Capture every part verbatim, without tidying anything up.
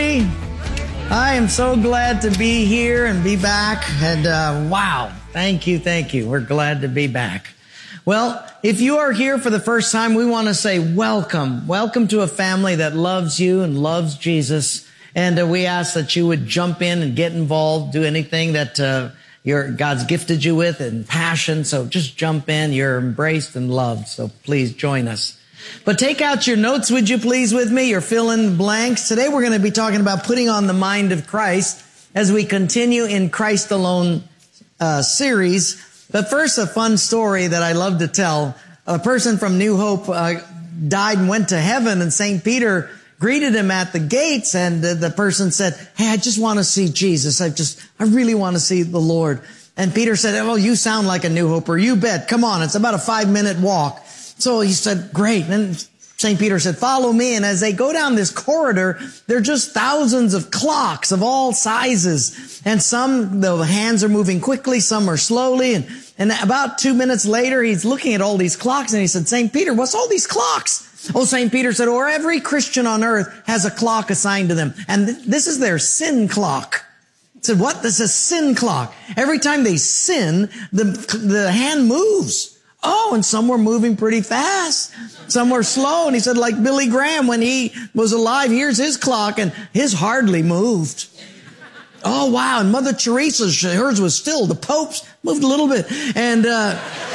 everybody. I am so glad to be here and be back. And uh, wow, thank you, thank you. We're glad to be back. Well, if you are here for the first time, we want to say welcome. Welcome to a family that loves you and loves Jesus. And uh, we ask that you would jump in and get involved, do anything that uh, your God's gifted you with and passion. So just jump in. You're embraced and loved. So please join us. But take out your notes, would you please, with me? You're filling blanks. Today we're going to be talking about putting on the mind of Christ as we continue in Christ Alone uh, series. But first, a fun story that I love to tell. A person from New Hope uh, died and went to heaven, and Saint Peter greeted him at the gates, and uh, the person said, "Hey, I just want to see Jesus. I just, I really want to see the Lord." And Peter said, "Oh, you sound like a New Hoper. You bet. Come on. It's about a five-minute walk." So he said, "Great." And Saint Peter said, "Follow me." And as they go down this corridor, there are just thousands of clocks of all sizes. And some, the hands are moving quickly, some are slowly. And, and about two minutes later, he's looking at all these clocks and he said, "Saint Peter, what's all these clocks?" Oh, Saint Peter said, "Or every Christian on earth has a clock assigned to them. And th- this is their sin clock." I said, "What? This is a sin clock. Every time they sin, the, the hand moves." Oh, and some were moving pretty fast. Some were slow. And he said, like Billy Graham, when he was alive, here's his clock, and his hardly moved. Oh, wow. And Mother Teresa's, hers was still. The Pope's moved a little bit. And, uh,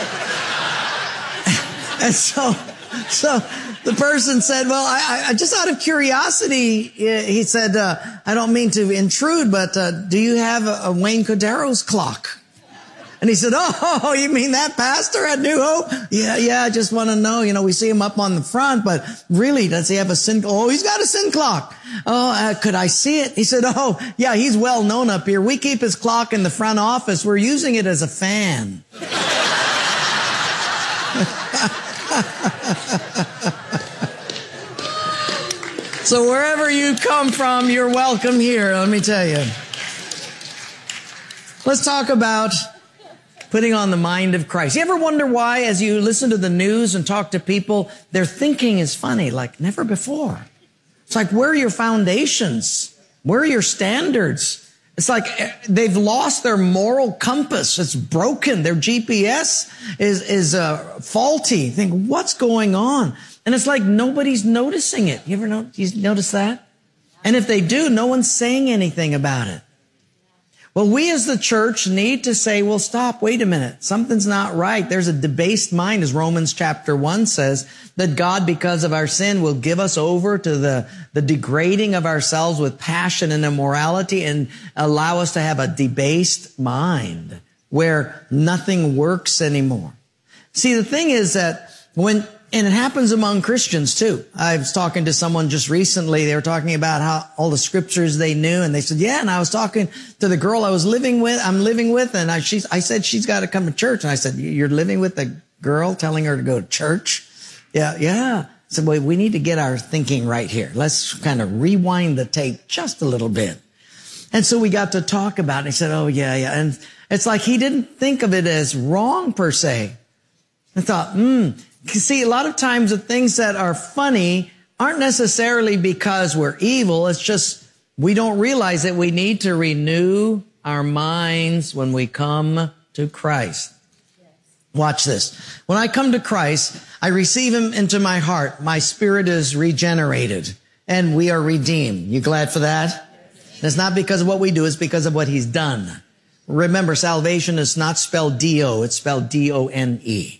and so, so the person said, well, I, I just out of curiosity, he said, uh, I don't mean to intrude, but, uh, do you have a, a Wayne Cordero's clock? And he said, "Oh, you mean that pastor at New Hope?" Yeah, yeah, I just want to know. You know, we see him up on the front, but really, does he have a sin? Oh, he's got a sin clock. Oh, uh, could I see it? He said, "Oh, yeah, he's well known up here. We keep his clock in the front office. We're using it as a fan." So wherever you come from, you're welcome here, let me tell you. Let's talk about putting on the mind of Christ. You ever wonder why, as you listen to the news and talk to people, their thinking is funny, like never before? It's like, where are your foundations? Where are your standards? It's like they've lost their moral compass. It's broken. Their G P S is, is uh, faulty. You think, what's going on? And it's like nobody's noticing it. You ever know, you notice that? And if they do, no one's saying anything about it. Well, we as the church need to say, well, stop, wait a minute. Something's not right. There's a debased mind, as Romans chapter one says, that God, because of our sin, will give us over to the, the degrading of ourselves with passion and immorality and allow us to have a debased mind where nothing works anymore. See, the thing is that when, and it happens among Christians too. I was talking to someone just recently. They were talking about how all the scriptures they knew. And they said, yeah. And I was talking to the girl I was living with, I'm living with. And I, she's, I said, she's got to come to church. And I said, you're living with a girl telling her to go to church? Yeah. Yeah. I said, well, we need to get our thinking right here. Let's kind of rewind the tape just a little bit. And so we got to talk about it. He said, oh yeah, yeah. And it's like he didn't think of it as wrong per se. I thought, hmm. See, a lot of times the things that are funny aren't necessarily because we're evil. It's just we don't realize that we need to renew our minds when we come to Christ. Yes. Watch this. When I come to Christ, I receive him into my heart. My spirit is regenerated and we are redeemed. You glad for that? Yes. It's not because of what we do. It's because of what he's done. Remember, salvation is not spelled D O. It's spelled D O N E.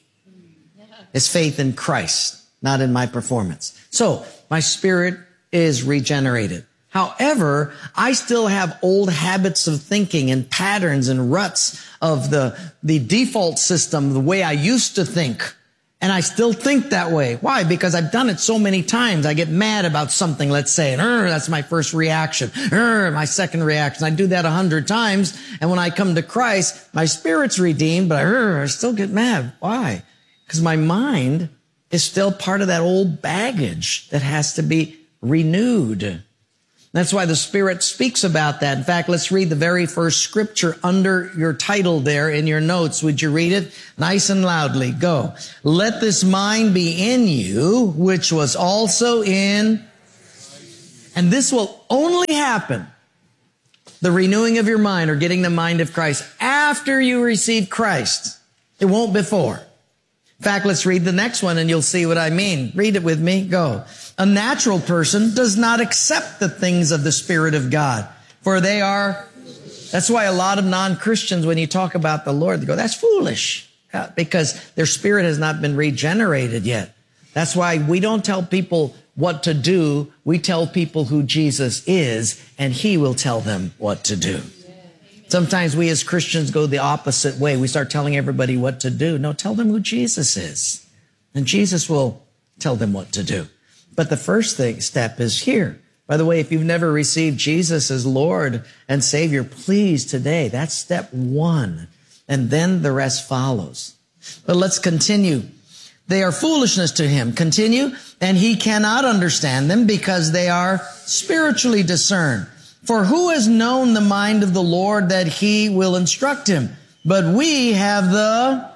It's faith in Christ, not in my performance. So my spirit is regenerated. However, I still have old habits of thinking and patterns and ruts of the, the default system, the way I used to think. And I still think that way. Why? Because I've done it so many times. I get mad about something, let's say, and er, that's my first reaction. Er, my second reaction. I do that a hundred times. And when I come to Christ, my spirit's redeemed, but er, I still get mad. Why? Because my mind is still part of that old baggage that has to be renewed. That's why the Spirit speaks about that. In fact, let's read the very first scripture under your title there in your notes. Would you read it? Nice and loudly. Go. Let this mind be in you, which was also in And this will only happen, the renewing of your mind or getting the mind of Christ, after you receive Christ. It won't before. In fact, let's read the next one and you'll see what I mean. Read it with me. Go. A natural person does not accept the things of the Spirit of God, for they are, that's why a lot of non-Christians, when you talk about the Lord, they go, that's foolish, yeah, because their spirit has not been regenerated yet. That's why we don't tell people what to do. We tell people who Jesus is, and He will tell them what to do. Sometimes we as Christians go the opposite way. We start telling everybody what to do. No, tell them who Jesus is, and Jesus will tell them what to do. But the first thing, step is here. By the way, if you've never received Jesus as Lord and Savior, please today, that's step one. And then the rest follows. But let's continue. They are foolishness to him. Continue. And he cannot understand them because they are spiritually discerned. For who has known the mind of the Lord that He will instruct him? But we have the...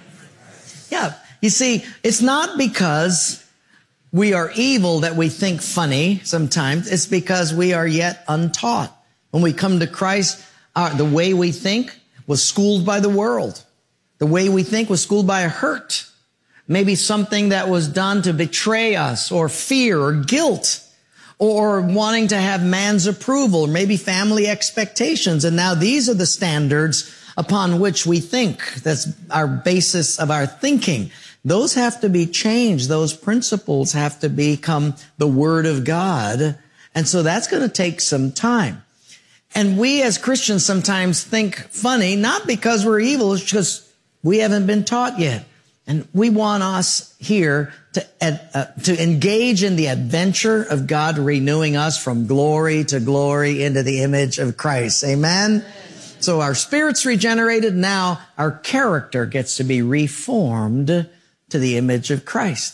Yeah. You see, it's not because we are evil that we think funny sometimes. It's because we are yet untaught. When we come to Christ, our, the way we think was schooled by the world. The way we think was schooled by a hurt. Maybe something that was done to betray us, or fear, or guilt, or wanting to have man's approval, or maybe family expectations. And now these are the standards upon which we think. That's our basis of our thinking. Those have to be changed. Those principles have to become the Word of God. And so that's going to take some time. And we as Christians sometimes think funny, not because we're evil, it's because we haven't been taught yet. And we want us here to, uh, to engage in the adventure of God renewing us from glory to glory into the image of Christ. Amen? So our spirit's regenerated. Now our character gets to be reformed to the image of Christ.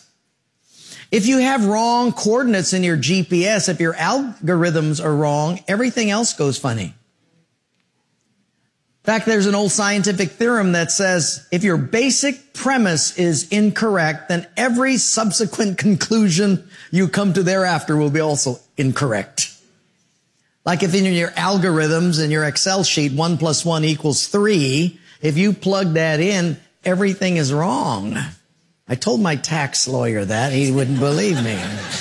If you have wrong coordinates in your G P S, if your algorithms are wrong, everything else goes funny. In fact, there's an old scientific theorem that says if your basic premise is incorrect, then every subsequent conclusion you come to thereafter will be also incorrect. Like if in your algorithms in your Excel sheet, one plus one equals three, if you plug that in, everything is wrong. I told my tax lawyer that. He wouldn't believe me.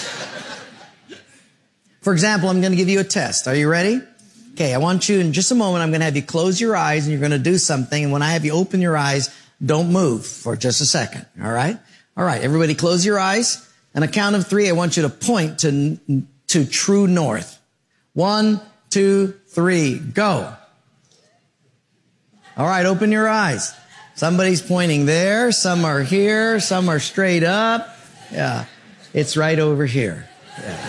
For example, I'm going to give you a test. Are you ready? Okay, I want you, in just a moment, I'm going to have you close your eyes and you're going to do something. And when I have you open your eyes, don't move for just a second. All right? All right, everybody close your eyes. On a count of three, I want you to point to, to true north. One, two, three, go. All right, open your eyes. Somebody's pointing there. Some are here. Some are straight up. Yeah, it's right over here. Yeah.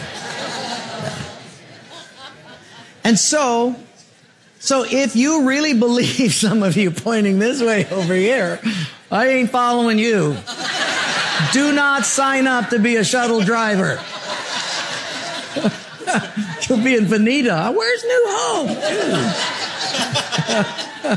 And so, so if you really believe, some of you pointing this way over here, I ain't following you. Do not sign up to be a shuttle driver. You'll be in Veneta. Where's New Hope?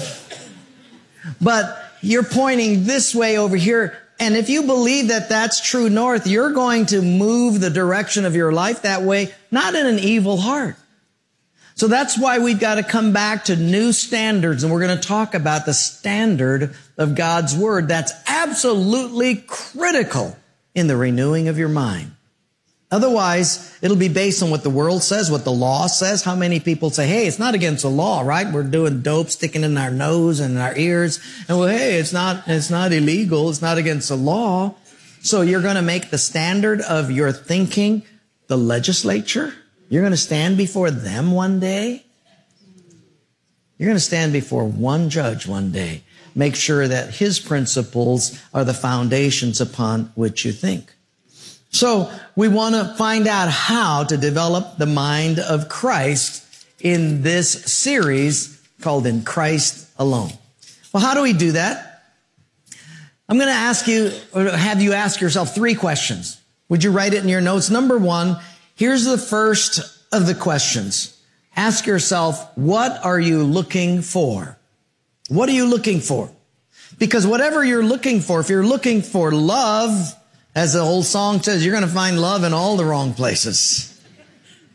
But you're pointing this way over here. And if you believe that that's true north, you're going to move the direction of your life that way, not in an evil heart. So that's why we've got to come back to new standards, and we're going to talk about the standard of God's Word. That's absolutely critical in the renewing of your mind. Otherwise, it'll be based on what the world says, what the law says. How many people say, hey, it's not against the law, right? We're doing dope, sticking in our nose and our ears. And well, hey, it's not, it's not illegal. It's not against the law. So you're going to make the standard of your thinking the legislature. You're going to stand before them one day. You're going to stand before one judge one day. Make sure that his principles are the foundations upon which you think. So we want to find out how to develop the mind of Christ in this series called In Christ Alone. Well, how do we do that? I'm going to ask you, or have you ask yourself three questions. Would you write it in your notes? Number one, here's the first of the questions. Ask yourself, what are you looking for? What are you looking for? Because whatever you're looking for, if you're looking for love, as the old song says, you're going to find love in all the wrong places.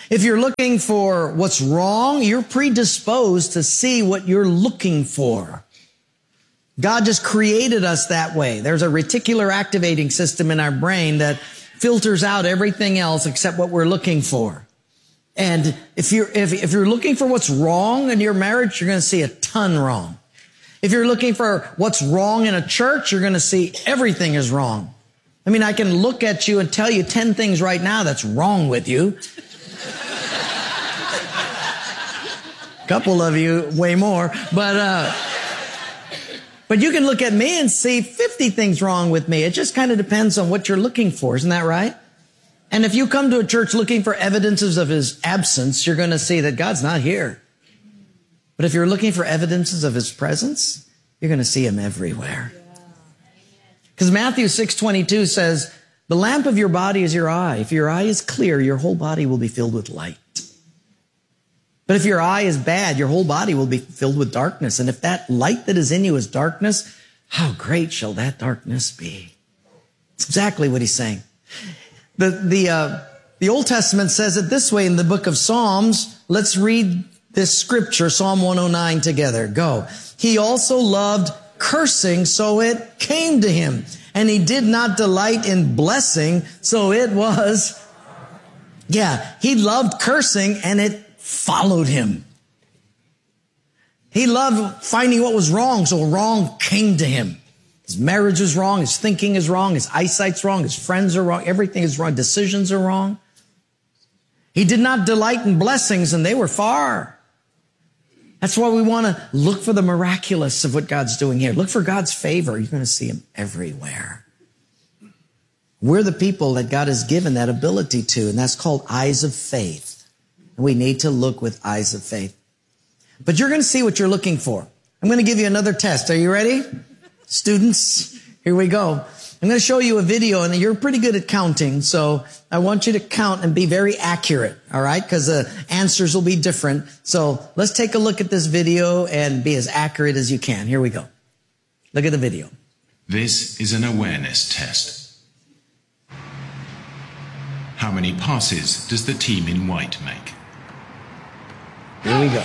If you're looking for what's wrong, you're predisposed to see what you're looking for. God just created us that way. There's a reticular activating system in our brain that filters out everything else except what we're looking for. And if you're, if, if you're looking for what's wrong in your marriage, you're going to see a ton wrong. If you're looking for what's wrong in a church, you're going to see everything is wrong. I mean, I can look at you and tell you ten things right now that's wrong with you. A couple of you, way more. But, uh, but you can look at me and see fifty things wrong with me. It just kind of depends on what you're looking for. Isn't that right? And if you come to a church looking for evidences of his absence, you're going to see that God's not here. But if you're looking for evidences of his presence, you're going to see him everywhere. Because Matthew six twenty-two says, the lamp of your body is your eye. If your eye is clear, your whole body will be filled with light. But if your eye is bad, your whole body will be filled with darkness. And if that light that is in you is darkness, how great shall that darkness be? It's exactly what he's saying. The, the, uh, the Old Testament says it this way in the book of Psalms. Let's read this scripture, Psalm one oh nine together. Go. He also loved cursing, so it came to him. And he did not delight in blessing, so it was, yeah, he loved cursing and it followed him. He loved finding what was wrong, so wrong came to him. His marriage is wrong, his thinking is wrong, his eyesight's wrong, his friends are wrong, everything is wrong, decisions are wrong. He did not delight in blessings, and they were far. That's why we want to look for the miraculous of what God's doing here. Look for God's favor. You're going to see him everywhere. We're the people that God has given that ability to, and that's called eyes of faith. And we need to look with eyes of faith. But you're going to see what you're looking for. I'm going to give you another test. Are you ready? Students, here we go. I'm going to show you a video, and you're pretty good at counting, so I want you to count and be very accurate, all right? Because the answers will be different. So let's take a look at this video and be as accurate as you can. Here we go. Look at the video. This is an awareness test. How many passes does the team in white make? Here we go.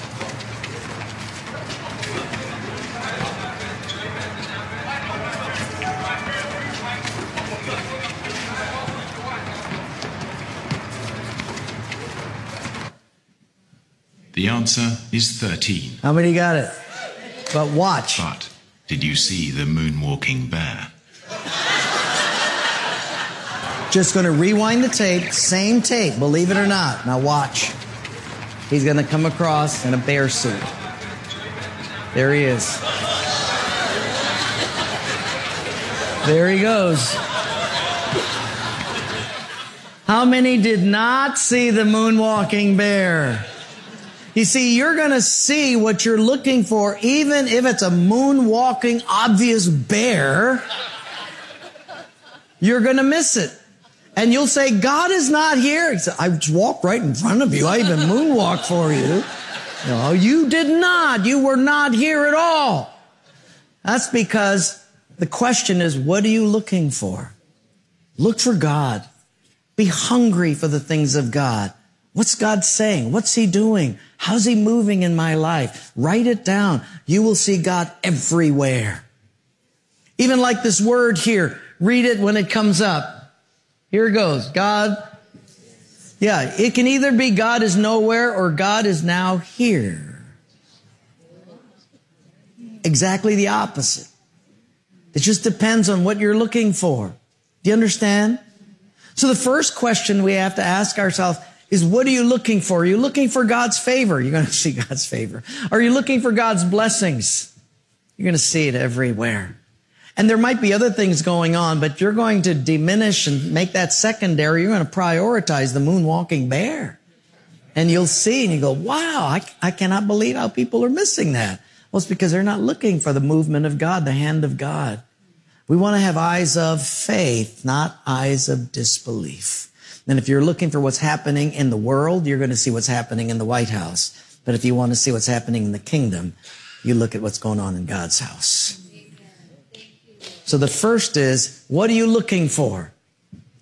The answer is thirteen. How many got it? But watch. But did you see the moonwalking bear? Just going to rewind the tape, same tape, believe it or not. Now watch. He's going to come across in a bear suit. There he is. There he goes. How many did not see the moonwalking bear? You see, you're going to see what you're looking for, even if it's a moonwalking, obvious bear. You're going to miss it. And you'll say, God is not here. He said, I just walked right in front of you. I even moonwalked for you. No, you did not. You were not here at all. That's because the question is, what are you looking for? Look for God. Be hungry for the things of God. What's God saying? What's he doing? How's he moving in my life? Write it down. You will see God everywhere. Even like this word here. Read it when it comes up. Here it goes. God. Yeah, it can either be God is nowhere or God is now here. Exactly the opposite. It just depends on what you're looking for. Do you understand? So the first question we have to ask ourselves is, what are you looking for? Are you looking for God's favor? You're going to see God's favor. Are you looking for God's blessings? You're going to see it everywhere. And there might be other things going on, but you're going to diminish and make that secondary. You're going to prioritize the moonwalking bear. And you'll see and you go, wow, I, I cannot believe how people are missing that. Well, it's because they're not looking for the movement of God, the hand of God. We want to have eyes of faith, not eyes of disbelief. And if you're looking for what's happening in the world, you're going to see what's happening in the White House. But if you want to see what's happening in the kingdom, you look at what's going on in God's house. So the first is, what are you looking for?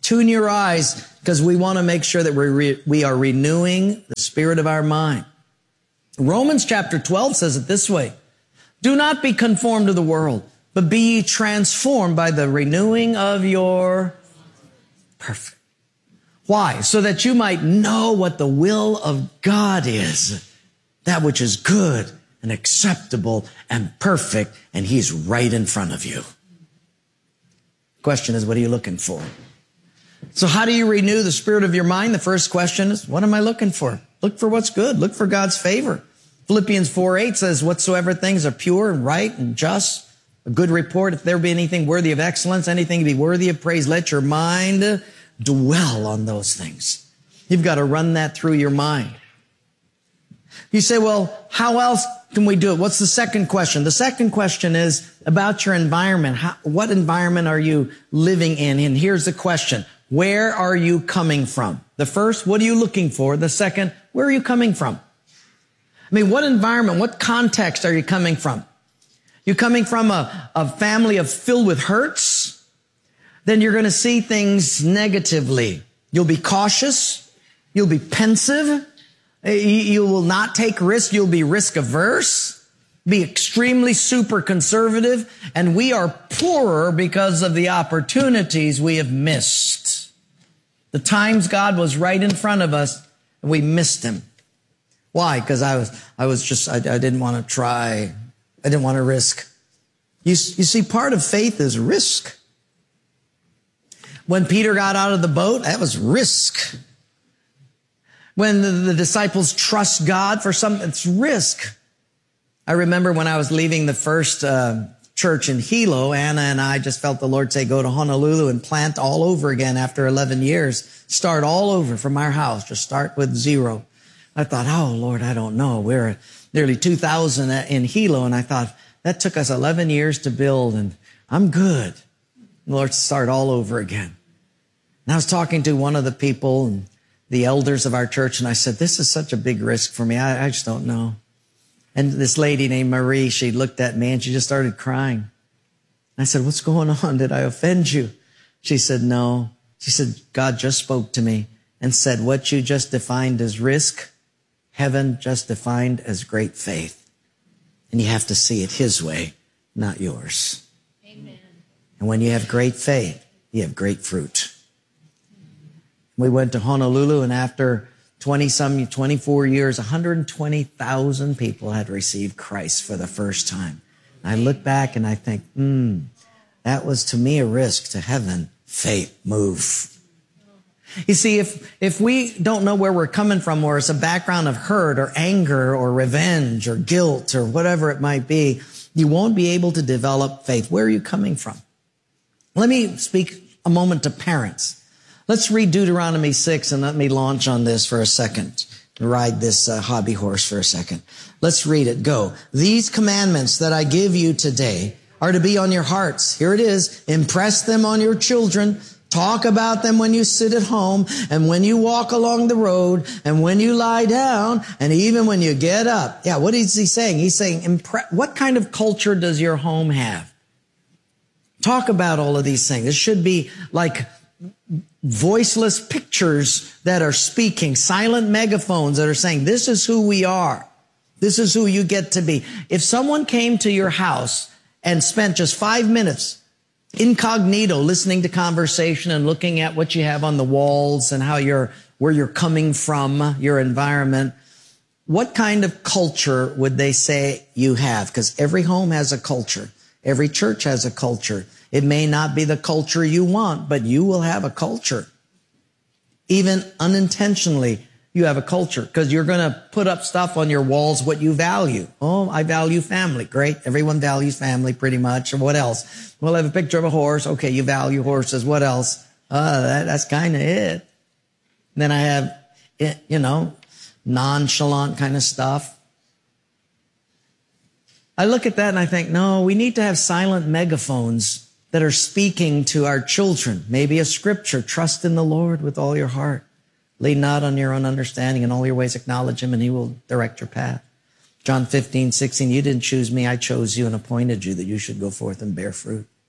Tune your eyes, because we want to make sure that we re- we are renewing the spirit of our mind. Romans chapter twelve says it this way. Do not be conformed to the world, but be ye transformed by the renewing of your perfect. Why? So that you might know what the will of God is, that which is good and acceptable and perfect, and He's right in front of you. Question is, what are you looking for? So how do you renew the spirit of your mind? The first question is, what am I looking for? Look for what's good. Look for God's favor. Philippians four eight says, whatsoever things are pure and right and just, a good report, if there be anything worthy of excellence, anything to be worthy of praise, let your mind dwell on those things. You've got to run that through your mind. You say, well, how else can we do it? What's the second question? The second question is about your environment. How, what environment are you living in? And here's the question. Where are you coming from? The first, what are you looking for? The second, where are you coming from? I mean, what environment, what context are you coming from? You coming from a, a family of filled with hurts? Then you're going to see things negatively. You'll be cautious. You'll be pensive. You will not take risks. You'll be risk averse, be extremely super conservative, and we are poorer because of the opportunities we have missed. The times God was right in front of us, and we missed Him. Why? Because I was, I was just, I, I didn't want to try. I didn't want to risk. You, you see, part of faith is risk. When Peter got out of the boat, that was risk. When the, the disciples trust God for something, it's risk. I remember when I was leaving the first uh, church in Hilo, Anna and I just felt the Lord say, go to Honolulu and plant all over again after eleven years. Start all over from our house. Just start with zero. I thought, oh, Lord, I don't know. We're at nearly two thousand in Hilo, and I thought, that took us eleven years to build, and I'm good. Lord, start all over again. And I was talking to one of the people, and the elders of our church, and I said, this is such a big risk for me. I, I just don't know. And this lady named Marie, she looked at me and she just started crying. I said, what's going on? Did I offend you? She said, no. She said, God just spoke to me and said, what you just defined as risk, heaven just defined as great faith. And you have to see it His way, not yours. Amen. And when you have great faith, you have great fruit. We went to Honolulu, and after twenty some, twenty-four years, one hundred twenty thousand people had received Christ for the first time. And I look back and I think, hmm, that was to me a risk. To heaven, faith, move. You see, if, if we don't know where we're coming from, or it's a background of hurt or anger or revenge or guilt or whatever it might be, you won't be able to develop faith. Where are you coming from? Let me speak a moment to parents. Let's read Deuteronomy six, and let me launch on this for a second. Ride this uh, hobby horse for a second. Let's read it. Go. These commandments that I give you today are to be on your hearts. Here it is. Impress them on your children. Talk about them when you sit at home, and when you walk along the road, and when you lie down, and even when you get up. Yeah, what is he saying? He's saying, impre- what kind of culture does your home have? Talk about all of these things. It should be like voiceless pictures that are speaking, silent megaphones that are saying, this is who we are. This is who you get to be. If someone came to your house and spent just five minutes incognito listening to conversation and looking at what you have on the walls and how you're, where you're coming from, your environment, what kind of culture would they say you have? Because every home has a culture. Every church has a culture. It may not be the culture you want, but you will have a culture. Even unintentionally, you have a culture, because you're going to put up stuff on your walls, what you value. Oh, I value family. Great. Everyone values family pretty much. Or what else? We'll have a picture of a horse. Okay, you value horses. What else? Uh, that, that's kind of it. Then I have, you know, nonchalant kind of stuff. I look at that and I think, no, we need to have silent megaphones that are speaking to our children. Maybe a scripture, trust in the Lord with all your heart. Lean not on your own understanding. In all your ways acknowledge Him, and He will direct your path. John fifteen, sixteen, you didn't choose me, I chose you and appointed you that you should go forth and bear fruit.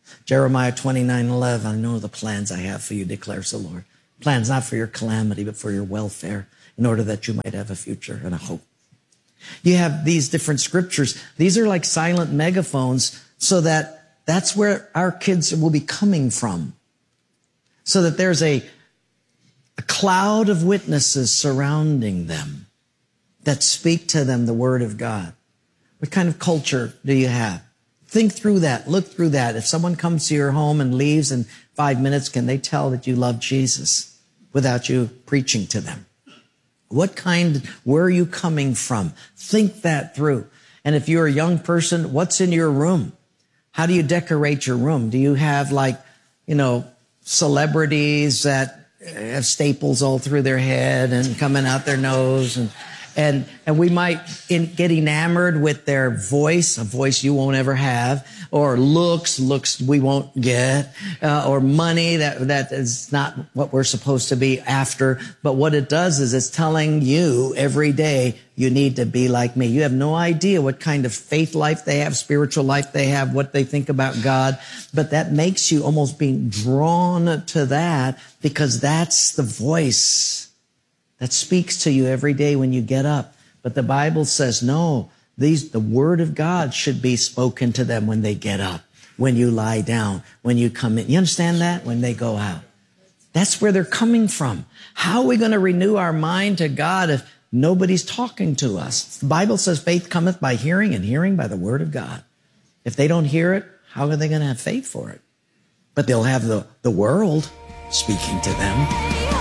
Jeremiah twenty-nine eleven, I know the plans I have for you, declares the Lord. Plans not for your calamity, but for your welfare, in order that you might have a future and a hope. You have these different scriptures. These are like silent megaphones, so that that's where our kids will be coming from. So that there's a, a cloud of witnesses surrounding them that speak to them the word of God. What kind of culture do you have? Think through that. Look through that. If someone comes to your home and leaves in five minutes, can they tell that you love Jesus without you preaching to them? What kind, where are you coming from? Think that through. And if you're a young person, what's in your room? How do you decorate your room? Do you have like, you know, celebrities that have staples all through their head and coming out their nose, and And, and we might in, get enamored with their voice, a voice you won't ever have, or looks, looks we won't get, uh, or money that, that is not what we're supposed to be after. But what it does is it's telling you every day, you need to be like me. You have no idea what kind of faith life they have, spiritual life they have, what they think about God. But that makes you almost being drawn to that, because that's the voice that speaks to you every day when you get up. But the Bible says, no, these, the word of God should be spoken to them when they get up, when you lie down, when you come in. You understand that? When they go out. That's where they're coming from. How are we going to renew our mind to God if nobody's talking to us? The Bible says faith cometh by hearing, and hearing by the word of God. If they don't hear it, how are they going to have faith for it? But they'll have the, the world speaking to them.